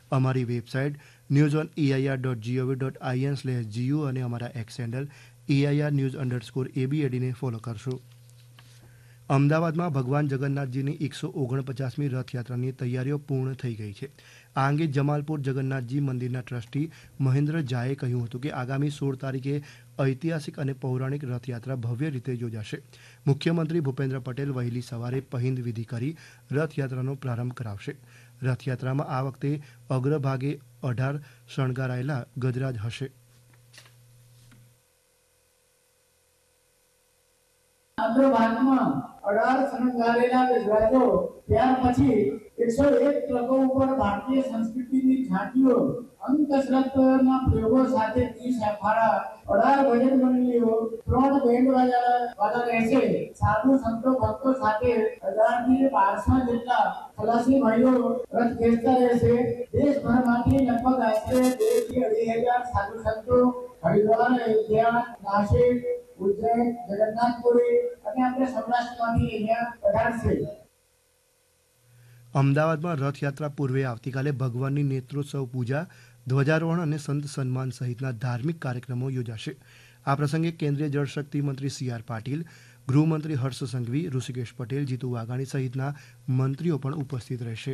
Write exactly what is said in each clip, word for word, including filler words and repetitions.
અમારી website news on AIR dot GOV dot IN slash GU અને અમારા x handle AIR news underscore એબીએડીને follow કરશો. અમદાવાદમાં ભગવાન જગન્નાથજીની એકસો ઓગણપચાસમી રથયાત્રાની તૈયારીઓ પૂર્ણ થઈ ગઈ છે. આ અંગે જમાલપુર જગન્નાથજી મંદિરના ટ્રસ્ટી મહેન્દ્ર ઝાએ કહ્યું હતું કે આગામી સોળ તારીખે ઐતિહાસિક અને પૌરાણિક રથયાત્રા ભવ્ય રીતે યોજાશે. મુખ્યમંત્રી ભૂપેન્દ્ર પટેલ વહેલી સવારે પહિંદ વિધિ કરી રથયાત્રાનો પ્રારંભ કરાવશે. રથયાત્રામાં આ વખતે અગ્રભાગે અઢાર શણગારાયેલા ગજરાજ હશે. અગ્રભાગમાં અઢાર શણગારેલા ગજરાજો, ત્યાર પછી એકસો એક ટ્રકો ઉપર ભારતીય સંસ્કૃતિની ઝાંકીઓ, અંકશરતના પ્રયોગો સાથે ત્રીસ અખાડા, અઢાર ભજન મંડળીઓ, ત્રણ બેન્ડ વાજા વાળા રહેશે. સાધુ સંતો ભક્તો સાથે હજાર થી બારસો જેટલા ખલાસી ભાઈઓ રથ ખેંચતા રહેશે. દેશભરમાંથી લગભગ આશરે બે થી અઢી હજાર સાધુ સંતો હરિદ્વાર, અયોધ્યા, નાસિક, ઉજ્જૈન, જગન્નાથપુરી અને આપણે સૌરાષ્ટ્રમાંથી અહીંયા પધારશે. અમદાવાદમાં રથયાત્રા પૂર્વે આવતીકાલે ભગવાનની નેત્રોત્સવ પૂજા, ધ્વજારોહણ અને સંત સન્માન સહિતના ધાર્મિક કાર્યક્રમો યોજાશે. આ પ્રસંગે કેન્દ્રીય જળશક્તિ મંત્રી સી આર પાટીલ, ગૃહમંત્રી હર્ષ સંઘવી, ઋષિકેશ પટેલ, જીતુ વાઘાણી સહિતના મંત્રીઓ પણ ઉપસ્થિત રહેશે.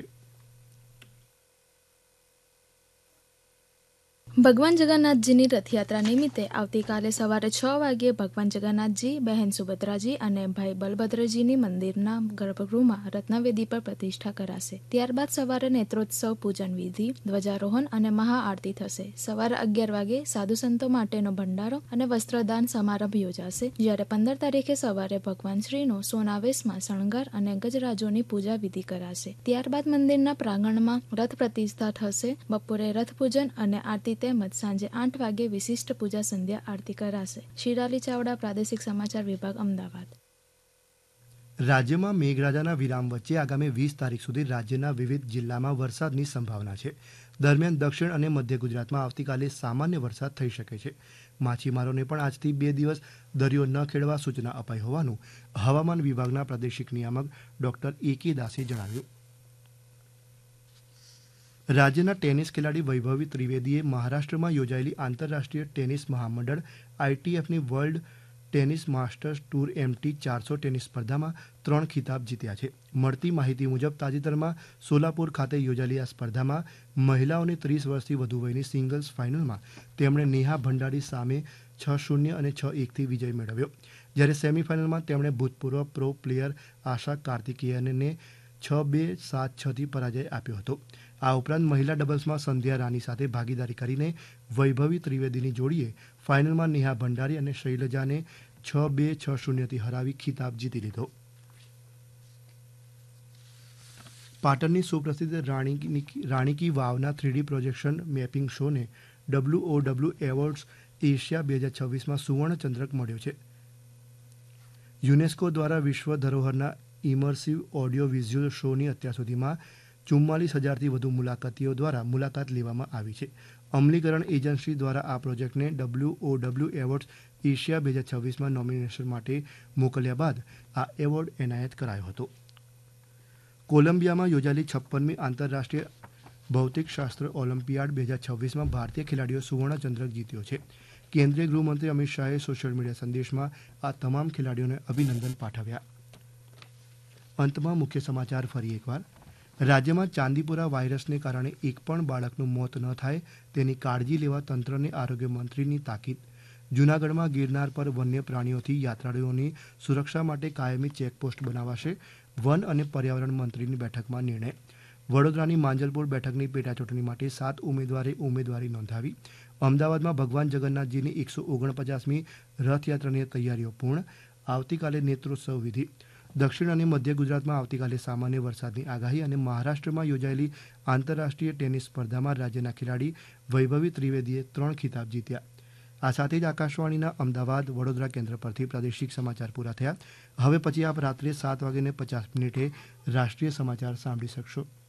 ભગવાન જગન્નાથજીની રથયાત્રા નિમિત્તે આવતીકાલે સવારે છ વાગ્યે ભગવાન જગન્નાથજી, બહેન સુભદ્રાજી અને ભાઈ બલભદ્રજીની મંદિરના ગર્ભગૃહમાં રત્નવેદી પર પ્રતિષ્ઠા કરાશે. ત્યારબાદ સવારે નેત્રોત્સવ પૂજન વિધિ, ધ્વજારોહણ અને મહાઆરતી થશે. સવારે અગિયાર વાગે સાધુ સંતો માટેનો ભંડારો અને વસ્ત્રદાન સમારંભ યોજાશે. જ્યારે પંદર તારીખે સવારે ભગવાન શ્રીનો સોનાવેશમાં શણગાર અને ગજરાજોની પૂજા વિધિ કરાશે. ત્યારબાદ મંદિરના પ્રાંગણમાં રથ પ્રતિષ્ઠા થશે. બપોરે રથ પૂજન અને આરતી તેમજ સાંજે આઠ વાગે વિશિષ્ટ પૂજા સંધ્યા આરતી કરાશે. શિરાલી ચાવડા, પ્રાદેશિક સમાચાર વિભાગ, અમદાવાદ. રાજ્યમાં મેઘરાજાના વિરામ વચ્ચે આગામી વીસ તારીખ સુધી રાજ્યના વિવિધ જિલ્લામાં વરસાદની સંભાવના છે. દરમિયાન દક્ષિણ અને મધ્ય ગુજરાતમાં આવતીકાલે સામાન્ય વરસાદ થઈ શકે છે. માછીમારોને પણ આજથી બે દિવસ દરિયો ન ખેડવા સૂચના અપાઈ હોવાનું હવામાન વિભાગના પ્રાદેશિક નિયામક ડોક્ટર એ કે દાસે જણાવ્યું. રાજ્યના ટેનિસ ખેલાડી વૈભવી ત્રિવેદીએ મહારાષ્ટ્રમાં યોજાયેલી આંતરરાષ્ટ્રીય tennis મહામંડળ આઈટીએફની world tennis masters tour MT ચારસો ટેનિસ સ્પર્ધામાં ત્રણ ખિતાબ જીત્યા છે. મળતી માહિતી મુજબ તાજેતરમાં સોલાપુર ખાતે યોજાયેલી આ સ્પર્ધામાં મહિલાઓની ત્રીસ વર્ષથી વધુ વયની સિંગલ્સ ફાઇનલમાં તેમણે નેહા ભંડારી સામે છ શૂન્ય અને છ એકથી વિજય મેળવ્યો. જ્યારે સેમીફાઇનલમાં તેમણે ભૂતપૂર્વ પ્રો પ્લેયર આશા કાર્તિકેયનને છ બે સાત છથી પરાજય આપ્યો હતો. આ ઉપરાંત મહિલા ડબલ્સમાં સંધ્યા રાની સાથે ભાગીદારી કરીને વૈભવી ત્રિવેદીની જોડીએ ફાઇનલમાં નેહા ભંડારી અને શૈલજાને છ બે છ શૂન્યથી હરાવી ખિતાબ જીતી લીધો. પાટણની સુપ્રસિદ્ધ રાણી Rani ki વાવના three D projection mapping શોને W O W awards Asia બે હજાર છવ્વીસમાં સુવર્ણ ચંદ્રક મળ્યો છે. યુનેસ્કો દ્વારા વિશ્વ ધરોહરના ઇમર્સિવ ઓડિયો વિઝ્યુઅલ શોની અત્યાર સુધીમાં ચુમ્માલીસ હજારથી વધુ મુલાકાતીઓ દ્વારા મુલાકાત લેવામાં આવી છે. અમલીકરણ એજન્સી દ્વારા આ પ્રોજેક્ટને W O W awards Asia બે હજાર છવ્વીસમાં નોમિનેશન માટે મોકલ્યા બાદ આ એવોર્ડ એનાયત કરાયો હતો. કોલંબિયામાં યોજાયેલી છપ્પનમી આંતરરાષ્ટ્રીય ભૌતિકશાસ્ત્ર ઓલિમ્પિયાડ બે હજાર છવ્વીસમાં ભારતીય ખેલાડીઓ સુવર્ણ ચંદ્રક જીત્યો છે. કેન્દ્રીય ગૃહમંત્રી અમિત શાહે સોશિયલ મીડિયા સંદેશમાં આ તમામ ખેલાડીઓને અભિનંદન પાઠવ્યા. અંતમાં મુખ્ય સમાચાર ફરી એકવાર. રાજ્યમાં ચાંદીપુરા વાયરસને કારણે એક પણ બાળકનું મોત ન થાય તેની કાળજી લેવા તંત્રને આરોગ્ય મંત્રીની તાકીદ. જૂનાગઢમાં ગિરનાર પર વન્ય પ્રાણીઓથી યાત્રાળુઓની સુરક્ષા માટે કાયમી ચેકપોસ્ટ બનાવાશે. વન અને પર્યાવરણ મંત્રીની બેઠકમાં નિર્ણય. વડોદરાની માંજલપુર બેઠકની પેટાચૂંટણી માટે સાત ઉમેદવારે ઉમેદવારી નોંધાવી. અમદાવાદમાં ભગવાન જગન્નાથજીની એકસો ઓગણપચાસમી રથયાત્રાની તૈયારીઓ પૂર્ણ. આવતીકાલે નેત્રોત્સવ વિધિ. દક્ષિણ અને મધ્ય ગુજરાતમાં આવતીકાલે સામાન્ય વરસાદની આગાહી અને મહારાષ્ટ્રમાં યોજાયેલી આંતરરાષ્ટ્રીય ટેનિસ સ્પર્ધામાં રાજ્યના ખેલાડી વૈભવી ત્રિવેદીએ ત્રણ ખિતાબ જીત્યા. આ સાથે જ આકાશવાણીના અમદાવાદ વડોદરા કેન્દ્ર પરથી પ્રાદેશિક સમાચાર પૂરા થયા. હવે પછી આપ રાત્રે સાત વાગ્યે પચાસ મિનિટે રાષ્ટ્રીય સમાચાર સાંભળી શકશો.